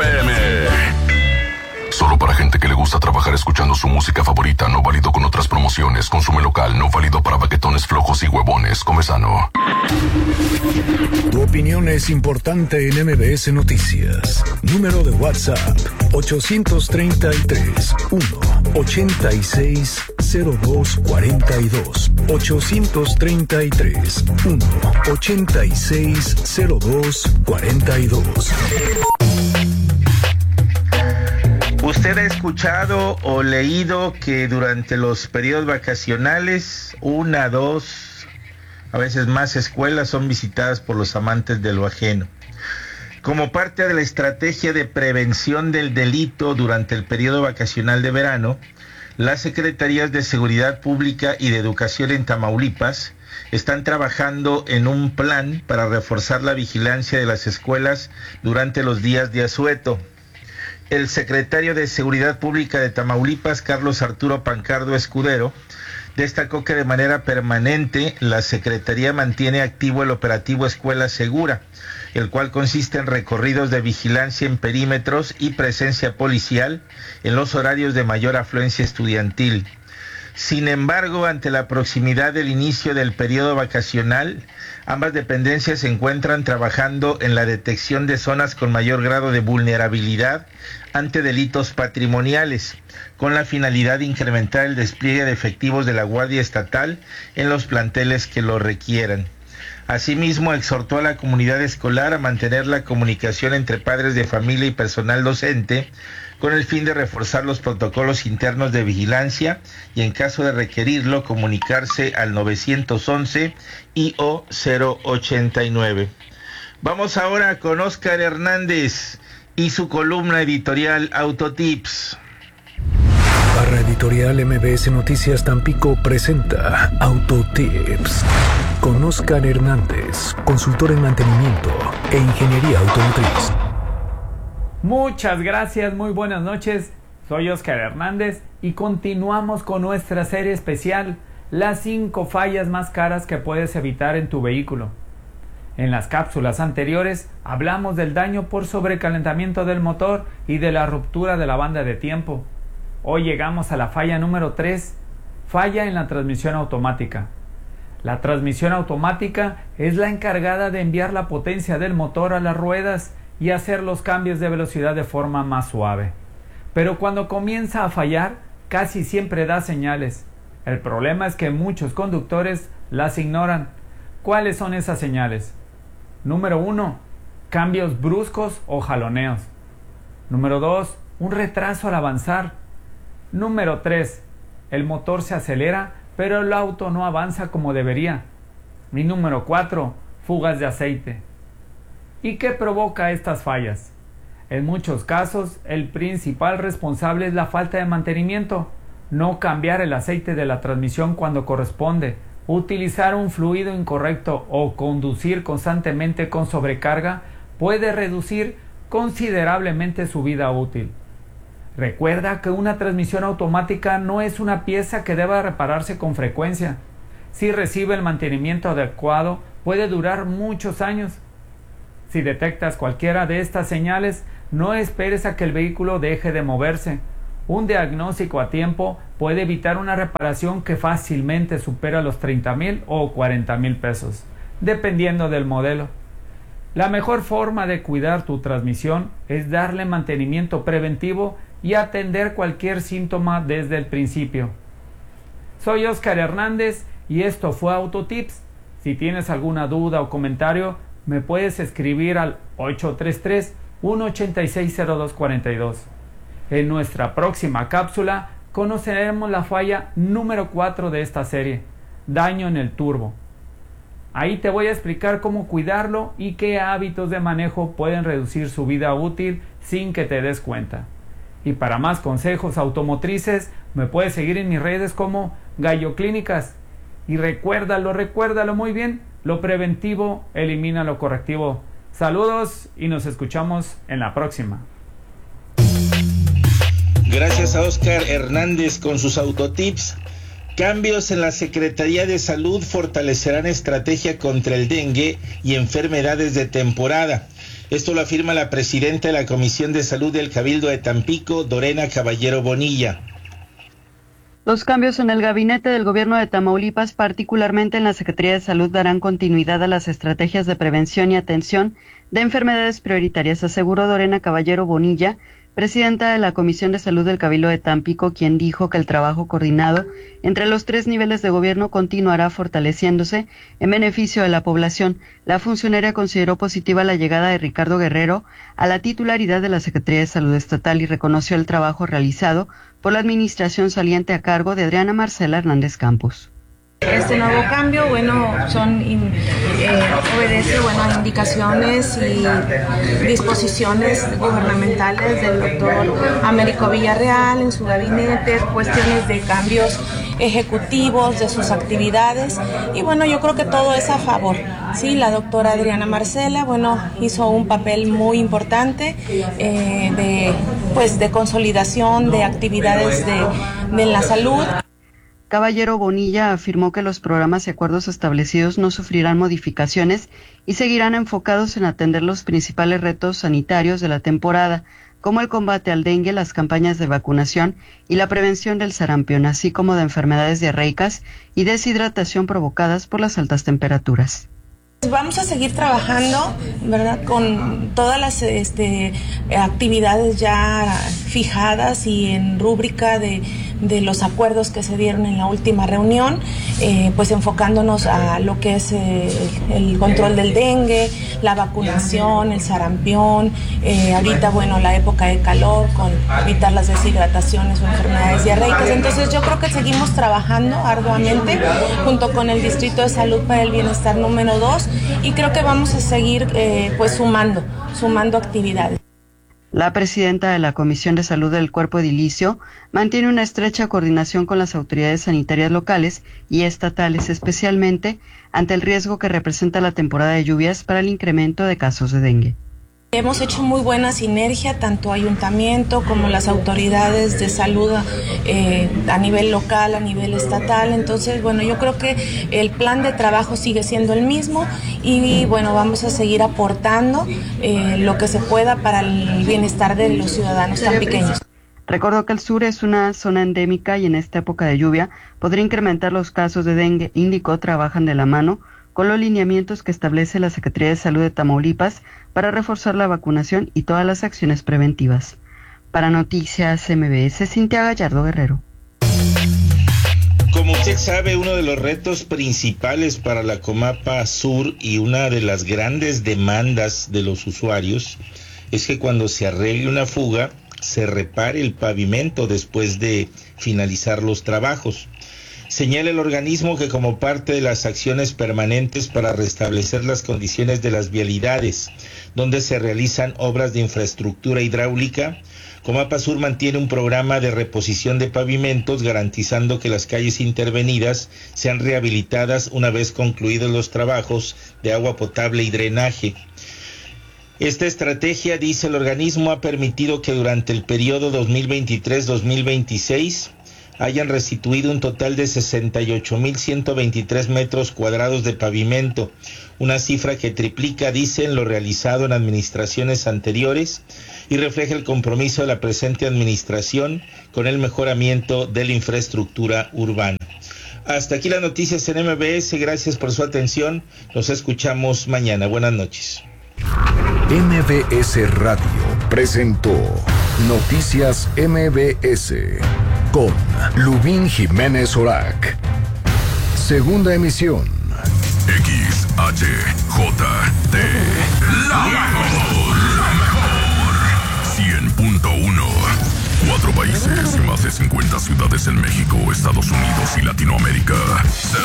FM. Solo para gente que le gusta trabajar escuchando su música favorita, no válido con otras promociones. Consume local, no válido para baquetones flojos y huevones. Come sano. Tu opinión es importante en MBS Noticias. Número de WhatsApp: 833-186-0242. 833-186-0242. ¿Usted ha escuchado o leído que durante los periodos vacacionales, 1, 2, a veces más escuelas son visitadas por los amantes de lo ajeno? Como parte de la estrategia de prevención del delito durante el periodo vacacional de verano, las Secretarías de Seguridad Pública y de Educación en Tamaulipas están trabajando en un plan para reforzar la vigilancia de las escuelas durante los días de asueto. El secretario de Seguridad Pública de Tamaulipas, Carlos Arturo Pancardo Escudero, destacó que de manera permanente la Secretaría mantiene activo el operativo Escuela Segura, el cual consiste en recorridos de vigilancia en perímetros y presencia policial en los horarios de mayor afluencia estudiantil. Sin embargo, ante la proximidad del inicio del periodo vacacional, ambas dependencias se encuentran trabajando en la detección de zonas con mayor grado de vulnerabilidad ante delitos patrimoniales, con la finalidad de incrementar el despliegue de efectivos de la Guardia Estatal en los planteles que lo requieran. Asimismo, exhortó a la comunidad escolar a mantener la comunicación entre padres de familia y personal docente, con el fin de reforzar los protocolos internos de vigilancia y, en caso de requerirlo, comunicarse al 911 y o 089. Vamos ahora con Óscar Hernández y su columna editorial Autotips. Barra editorial MBS Noticias Tampico presenta Autotips con Óscar Hernández, consultor en mantenimiento e ingeniería automotriz. Muchas gracias, muy buenas noches. Soy Óscar Hernández y continuamos con nuestra serie especial, las 5 fallas más caras que puedes evitar en tu vehículo. En las cápsulas anteriores hablamos del daño por sobrecalentamiento del motor y de la ruptura de la banda de tiempo. Hoy llegamos a la falla número 3, falla en la transmisión automática. La transmisión automática es la encargada de enviar la potencia del motor a las ruedas y hacer los cambios de velocidad de forma más suave. Pero cuando comienza a fallar, casi siempre da señales. El problema es que muchos conductores las ignoran. ¿Cuáles son esas señales? Número 1. Cambios bruscos o jaloneos. Número 2. Un retraso al avanzar. Número 3. El motor se acelera, pero el auto no avanza como debería. Y número 4. Fugas de aceite. ¿Y qué provoca estas fallas? En muchos casos, el principal responsable es la falta de mantenimiento, no cambiar el aceite de la transmisión cuando corresponde, utilizar un fluido incorrecto o conducir constantemente con sobrecarga puede reducir considerablemente su vida útil. Recuerda que una transmisión automática no es una pieza que deba repararse con frecuencia. Si recibe el mantenimiento adecuado, puede durar muchos años. Si detectas cualquiera de estas señales, no esperes a que el vehículo deje de moverse. Un diagnóstico a tiempo puede evitar una reparación que fácilmente supera los 30,000 o 40,000 pesos, dependiendo del modelo. La mejor forma de cuidar tu transmisión es darle mantenimiento preventivo y atender cualquier síntoma desde el principio. Soy Óscar Hernández y esto fue Autotips. Si tienes alguna duda o comentario, me puedes escribir al 833-186-0242. En nuestra próxima cápsula conoceremos la falla número 4 de esta serie, daño en el turbo. Ahí te voy a explicar cómo cuidarlo y qué hábitos de manejo pueden reducir su vida útil sin que te des cuenta. Y para más consejos automotrices, me puedes seguir en mis redes como Gallo Clínicas. Y recuérdalo muy bien, lo preventivo elimina lo correctivo. Saludos y nos escuchamos en la próxima. Gracias a Óscar Hernández con sus autotips. Cambios en la Secretaría de Salud fortalecerán estrategia contra el dengue y enfermedades de temporada. Esto lo afirma la presidenta de la Comisión de Salud del Cabildo de Tampico, Dorena Caballero Bonilla. Los cambios en el gabinete del gobierno de Tamaulipas, particularmente en la Secretaría de Salud, darán continuidad a las estrategias de prevención y atención de enfermedades prioritarias, aseguró Dorena Caballero Bonilla, presidenta de la Comisión de Salud del Cabildo de Tampico, quien dijo que el trabajo coordinado entre los 3 niveles de gobierno continuará fortaleciéndose en beneficio de la población. La funcionaria consideró positiva la llegada de Ricardo Guerrero a la titularidad de la Secretaría de Salud Estatal y reconoció el trabajo realizado por la administración saliente a cargo de Adriana Marcela Hernández Campos. Este nuevo cambio, obedece a indicaciones y disposiciones gubernamentales del doctor Américo Villarreal en su gabinete, cuestiones de cambios ejecutivos de sus actividades y yo creo que todo es a favor. Sí, la doctora Adriana Marcela, hizo un papel muy importante de consolidación de actividades de la salud. Caballero Bonilla afirmó que los programas y acuerdos establecidos no sufrirán modificaciones y seguirán enfocados en atender los principales retos sanitarios de la temporada, como el combate al dengue, las campañas de vacunación y la prevención del sarampión, así como de enfermedades diarreicas y deshidratación provocadas por las altas temperaturas. Vamos a seguir trabajando, con todas las actividades ya fijadas y en rúbrica de los acuerdos que se dieron en la última reunión, enfocándonos a lo que es el control del dengue, la vacunación, el sarampión, ahorita, la época de calor, con evitar las deshidrataciones o enfermedades diarreicas. Entonces yo creo que seguimos trabajando arduamente junto con el Distrito de Salud para el Bienestar número 2 y creo que vamos a seguir sumando actividades. La presidenta de la Comisión de Salud del Cuerpo Edilicio mantiene una estrecha coordinación con las autoridades sanitarias locales y estatales, especialmente ante el riesgo que representa la temporada de lluvias para el incremento de casos de dengue. Hemos hecho muy buena sinergia, tanto ayuntamiento como las autoridades de salud a nivel local, a nivel estatal. Entonces, yo creo que el plan de trabajo sigue siendo el mismo y, vamos a seguir aportando lo que se pueda para el bienestar de los ciudadanos tan pequeños. Recordó que el sur es una zona endémica y en esta época de lluvia podría incrementar los casos de dengue. Indicó trabajan de la mano con los lineamientos que establece la Secretaría de Salud de Tamaulipas para reforzar la vacunación y todas las acciones preventivas. Para Noticias MBS, Cintia Gallardo Guerrero. Como usted sabe, uno de los retos principales para la Comapa Sur y una de las grandes demandas de los usuarios es que cuando se arregle una fuga, se repare el pavimento después de finalizar los trabajos. Señala el organismo que como parte de las acciones permanentes para restablecer las condiciones de las vialidades, donde se realizan obras de infraestructura hidráulica, Comapa Sur mantiene un programa de reposición de pavimentos, garantizando que las calles intervenidas sean rehabilitadas una vez concluidos los trabajos de agua potable y drenaje. Esta estrategia, dice el organismo, ha permitido que durante el periodo 2023-2026 hayan restituido un total de 68,123 metros cuadrados de pavimento, una cifra que triplica, dicen, lo realizado en administraciones anteriores y refleja el compromiso de la presente administración con el mejoramiento de la infraestructura urbana. Hasta aquí las noticias en MBS, gracias por su atención, nos escuchamos mañana, buenas noches. MBS Radio presentó Noticias MBS con Lubín Jiménez Orac. Segunda emisión. XHJT, la mejor. 100.1. 4 países y más de 50 ciudades en México, Estados Unidos y Latinoamérica.